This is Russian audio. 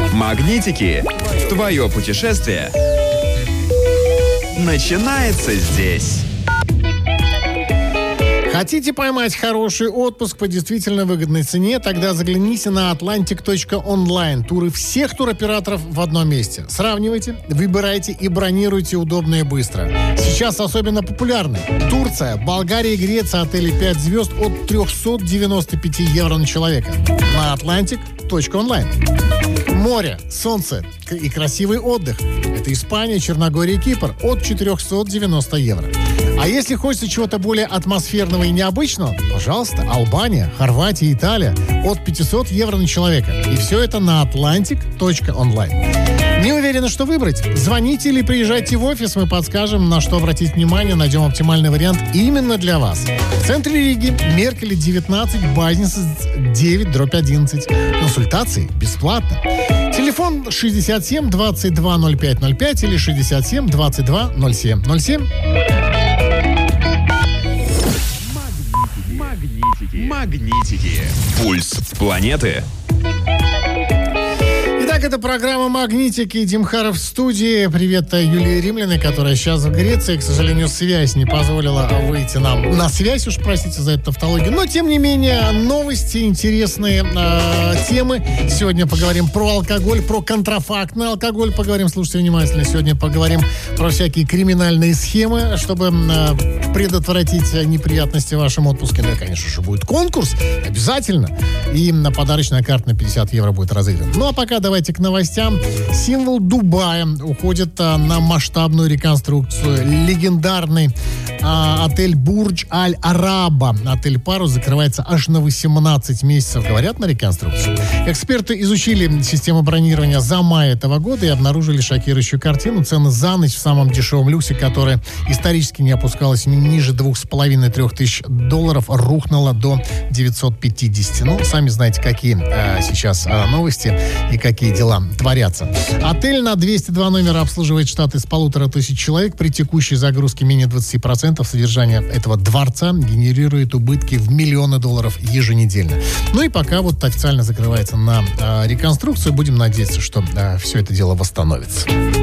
Магнитики. Твое путешествие начинается здесь. Хотите поймать хороший отпуск по действительно выгодной цене? Тогда загляните на atlantic.online. Туры всех туроператоров в одном месте. Сравнивайте, выбирайте и бронируйте удобно и быстро. Сейчас особенно популярны Турция, Болгария и Греция, отели 5 звезд от 395 евро на человека. На atlantic.online. Море, солнце и красивый отдых. Это Испания, Черногория и Кипр от 490 евро. А если хочется чего-то более атмосферного и необычного, пожалуйста, Албания, Хорватия, Италия от 500 евро на человека. И все это на atlantic.online. Не уверены, что выбрать? Звоните или приезжайте в офис, мы подскажем, на что обратить внимание, найдем оптимальный вариант именно для вас. В центре Риги, Меркеле 19, Базница 9/11. Консультации бесплатно. Телефон 67 22 05 05 или 67 22 07 07. Магнитики. Пульс планеты. Итак, это программа «Магнитики». Дим Харов в студии. Привет Юлии Римляной, которая сейчас в Греции. К сожалению, связь не позволила выйти нам на связь. Уж простите за эту тавтологию. Но, тем не менее, новости, интересные темы. Сегодня поговорим про алкоголь, про контрафактный алкоголь. Поговорим, слушайте внимательно. Сегодня поговорим про всякие криминальные схемы, чтобы предотвратить неприятности в вашем отпуске. Ну и, конечно же, будет конкурс. Обязательно. И подарочная карта на 50 евро будет разыграна. Ну, а пока давайте к новостям. Символ Дубая уходит на масштабную реконструкцию. Легендарный отель Бурдж Аль-Араба, отель Парус, закрывается аж на 18 месяцев, говорят, на реконструкцию. Эксперты изучили систему бронирования за май этого года и обнаружили шокирующую картину. Цены за ночь в самом дешевом люксе, которая исторически не опускалась ниже $2,5-3 тысяч, рухнула до 950. Ну, сами знаете, какие сейчас новости и какие дела творятся. Отель на 202 номера обслуживает штат из 1500 человек. При текущей загрузке менее 20% содержания этого дворца генерирует убытки в миллионы долларов еженедельно. Ну и пока вот официально закрывается на реконструкцию, будем надеяться, что все это дело восстановится.